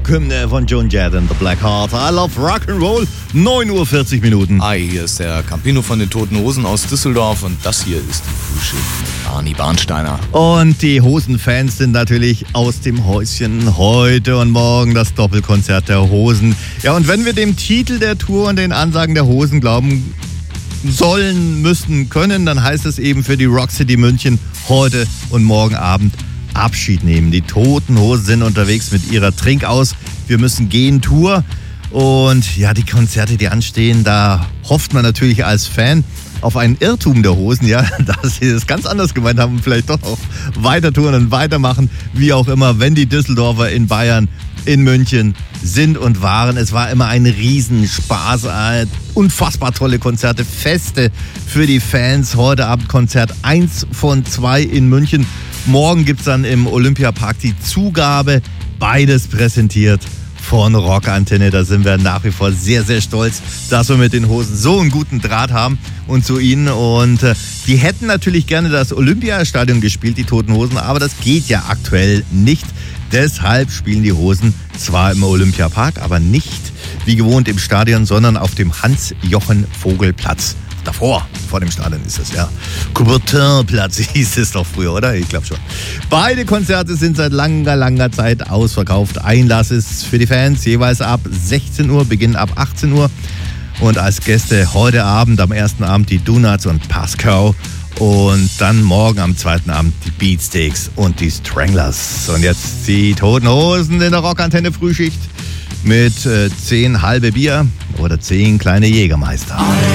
Rockhymne von Joan Jett and the Blackhearts. I love Rock'n'Roll. 9:40 Uhr. Hi, hier ist der Campino von den Toten Hosen aus Düsseldorf und das hier ist die Frühschicht mit Arnie Barnsteiner. Und die Hosenfans sind natürlich aus dem Häuschen. Heute und morgen das Doppelkonzert der Hosen. Ja, und wenn wir dem Titel der Tour und den Ansagen der Hosen glauben sollen, müssen, können, dann heißt es eben für die Rock City München heute und morgen Abend Abschied nehmen. Die Toten Hosen sind unterwegs mit ihrer Trinkaus. Wir müssen gehen Tour. Und ja, die Konzerte, die anstehen, da hofft man natürlich als Fan auf einen Irrtum der Hosen, ja, dass sie das ganz anders gemeint haben und vielleicht doch auch weiter touren und weitermachen, wie auch immer, wenn die Düsseldorfer in Bayern, in München sind und waren. Es war immer ein Riesenspaß, unfassbar tolle Konzerte, Feste für die Fans. Heute Abend Konzert 1 von 2 in München. Morgen gibt es dann im Olympiapark die Zugabe, beides präsentiert von Rockantenne. Da sind wir nach wie vor sehr, sehr stolz, dass wir mit den Hosen so einen guten Draht haben und zu ihnen. Und die hätten natürlich gerne das Olympiastadion gespielt, die Toten Hosen, aber das geht ja aktuell nicht. Deshalb spielen die Hosen zwar im Olympiapark, aber nicht wie gewohnt im Stadion, sondern auf dem Hans-Jochen-Vogel-Platz. Davor, vor dem Stadion ist es, ja. Coubertin-Platz hieß es doch früher, oder? Ich glaube schon. Beide Konzerte sind seit langer Zeit ausverkauft. Einlass ist für die Fans jeweils ab 16 Uhr, Beginn ab 18 Uhr. Und als Gäste heute Abend, am ersten Abend die Donuts und Pascal. Und dann morgen am zweiten Abend die Beatsteaks und die Stranglers. Und jetzt die Toten Hosen in der Rockantenne Frühschicht mit 10 halbe Bier oder 10 kleine Jägermeister.